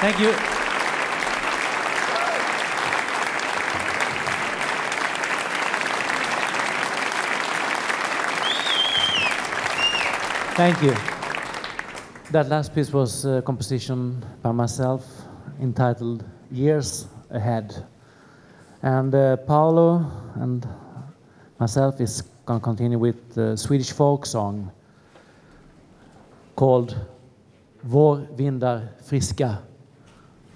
Thank you. Thank you. That last piece was a composition by myself entitled Years Ahead. And Paolo and myself is going to continue with the Swedish folk song called Vår vindar friska.